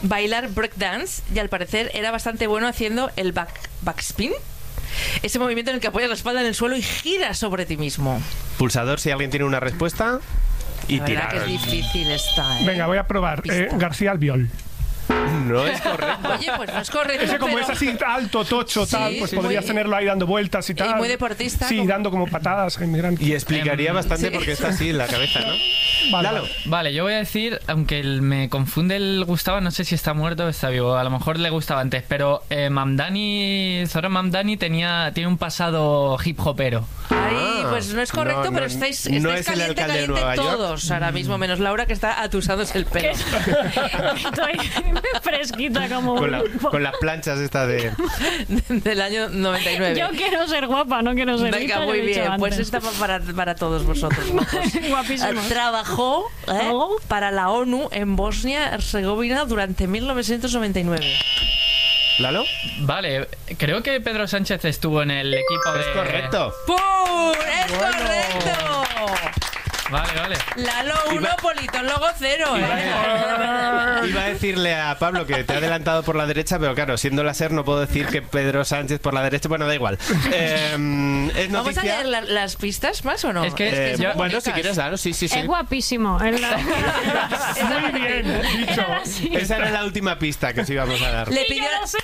bailar breakdance y al parecer era bastante bueno haciendo el backspin. Ese movimiento en el que apoyas la espalda en el suelo y giras sobre ti mismo. Pulsador, si alguien tiene una respuesta. Y la verdad tirar. que es difícil esta, ¿eh? Venga, voy a probar. García Albiol. No es correcto. Oye, pues no es correcto. Ese como pero... es así alto, tocho, tal, pues sí, podrías tenerlo ahí dando vueltas y tal. Y muy deportista. Sí, como... dando como patadas a inmigrantes. Y explicaría bastante sí. por qué está así en la cabeza, ¿no? Vale. Lalo. Vale, yo voy a decir, aunque me confunde el Gustavo, no sé si está muerto o está vivo, a lo mejor le gustaba antes, pero Zoran Mamdani tiene un pasado hip hopero. Ay, pues no es correcto, No, pero no, estáis no es el caliente, alcalde de caliente Nueva York. todos ahora mismo, menos Laura que está atusándose el pelo. Estoy fresquita como Con las planchas esta de... Del año 99. Yo quiero ser guapa, no quiero ser Venga, rica, muy lo he dicho bien. Pues antes. esta para todos vosotros. Guapísimo. Trabajó para la ONU en Bosnia-Herzegovina durante 1999. ¿Lalo? Vale, creo que Pedro Sánchez estuvo en el equipo de... Es correcto. ¡Pum! ¡Es correcto! Vale. Lalo 1, Politólogo 0. Iba a decirle a Pablo que te ha adelantado por la derecha, pero claro, siendo la SER no puedo decir que Pedro Sánchez por la derecha. Bueno, da igual. Es noticia... ¿Vamos a leer las pistas más o no? Es que son yo- bueno, si bonitas. quieres, claro, sí. Es guapísimo. Muy bien dicho. Era así. Esa era la última pista que os íbamos a dar. Le Y pidió, yo lo sé.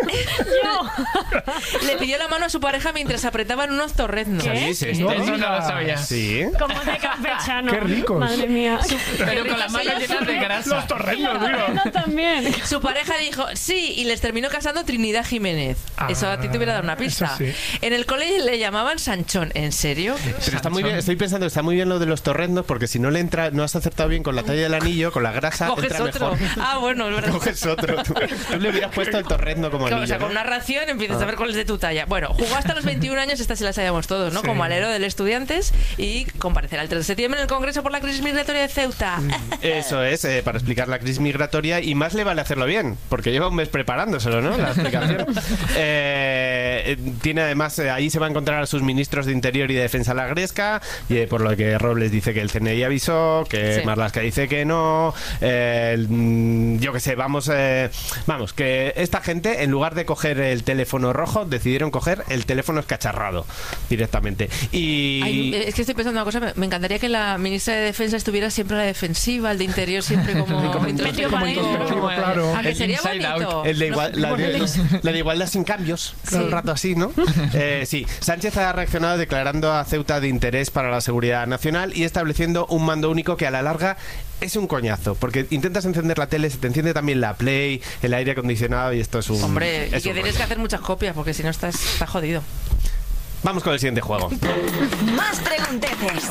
Yo. le pidió la mano a su pareja mientras apretaban unos torreznos. ¿Qué? Sí, No Eso no lo digas. sabía. Sí. Como de campechano. Qué ricos. Madre mía. Pero con las manos llenas de grasa. Los torrenos, digo. No, también. Su pareja dijo sí y les terminó casando Trinidad Jiménez. Eso a ti te hubiera dado una pista. eso sí. En el cole le llamaban Sanchón. ¿En serio? Pero está muy bien, estoy pensando, está muy bien lo de los torreznos, porque si no le entra, no has acertado bien con la talla del anillo, con la grasa, Coges entra otro. mejor. Ah, bueno, es verdad. Coges otro. Tú le hubieras puesto el torrezno como anillo. O sea, con ¿no? una ración empiezas a ver cuál es de tu talla. Bueno, jugó hasta los 21 años, esta se la sabíamos todos, ¿no? Sí. Como alero del Estudiantes y comparecerá el 3 de septiembre en el Congreso por la crisis migratoria de Ceuta. Eso es, para explicar la crisis migratoria, y más le vale hacerlo bien, porque lleva un mes preparándoselo, ¿no? La explicación. Tiene además, ahí se va a encontrar a sus ministros de Interior y de Defensa la Gresca, y por lo que Robles dice que el CNI avisó, que Sí. Marlaska dice que no, yo qué sé, vamos, que esta gente, en lugar de coger el teléfono rojo, decidieron coger el teléfono escacharrado directamente. Y... Ay, es que estoy pensando una cosa, me encantaría que la ministra de Defensa estuviera siempre a la defensiva, el de Interior siempre como introspectivo. Como introspectivo, claro. ¿A que El sería inside bonito? El de la de igualdad sin cambios, todo el rato así, ¿no? Sí, Sánchez ha reaccionado declarando a Ceuta de interés para la seguridad nacional y estableciendo un mando único que a la larga es un coñazo, porque intentas encender la tele, se te enciende también la Play, el aire acondicionado y esto es un... Hombre, y es que un tienes rollo. que hacer muchas copias porque si no está jodido. Vamos con el siguiente juego. Más pregunteces.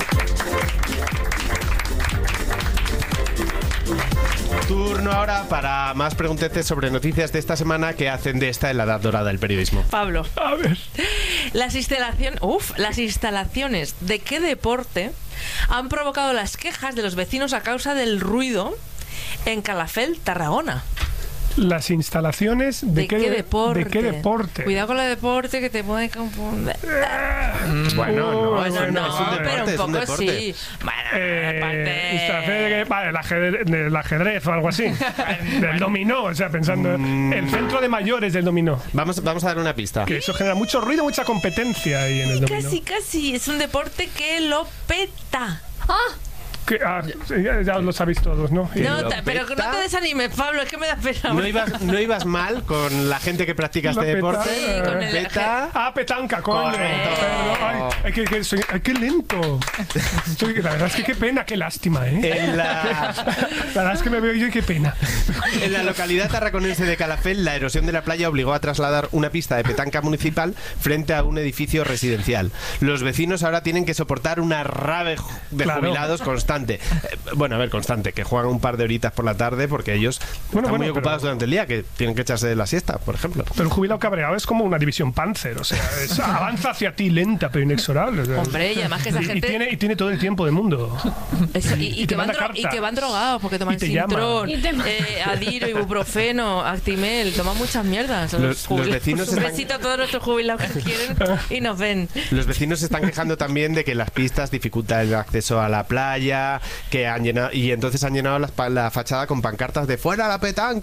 Turno ahora para más pregunteces sobre noticias de esta semana que hacen de esta en la edad dorada del periodismo. Pablo, A ver. las instalaciones de qué deporte han provocado las quejas de los vecinos a causa del ruido en Calafell, Tarragona? Las instalaciones ¿De qué deporte? ¿De qué deporte? Cuidado con la deporte que te puede confundir. Bueno, no, Bueno, es un no, deporte, pero un es un poco deporte. sí. Bueno, Instalaciones de vale, el ajedrez o algo así. Del dominó, o sea, pensando el centro de mayores del dominó. Vamos a dar una pista. Que eso genera mucho ruido, mucha competencia ahí en el dominó. Casi. Es un deporte que lo peta. Que, ya lo sabéis todos, ¿no? Y- No, lo pero peta. no te desanimes, Pablo, es que me da pena. No ibas mal con la gente que practica La este deporte. peta. Sí, con el- Peta. Petanca, coño. Correcto. Perdón. Ay, qué lento. La verdad es que qué pena, qué lástima, ¿eh? La verdad es que me veo yo y qué pena. En la localidad tarraconense de Calafell, la erosión de la playa obligó a trasladar una pista de petanca municipal frente a un edificio residencial. Los vecinos ahora tienen que soportar una rave de Claro. jubilados constante. Bueno, a ver, constante, que juegan un par de horitas por la tarde porque ellos están muy ocupados pero- durante el día, que tienen que echarse la siesta, por ejemplo. Pero un jubilado cabreado es como una división Panzer, o sea, avanza hacia ti lenta pero inexorable. O sea, Hombre, y además que esa y gente... y tiene todo el tiempo del mundo. Eso, y y te que van manda cartas. y que van drogados porque toman Y te llama. Sintrón, Y te- Adiro, Ibuprofeno, Actimel, toman muchas mierdas. Los vecinos Un están- besito a todos nuestros jubilados que quieren y nos ven. Los vecinos se están quejando también de que las pistas dificultan el acceso a la playa, que han llenado, y entonces han llenado la fachada con pancartas de fuera la petanca.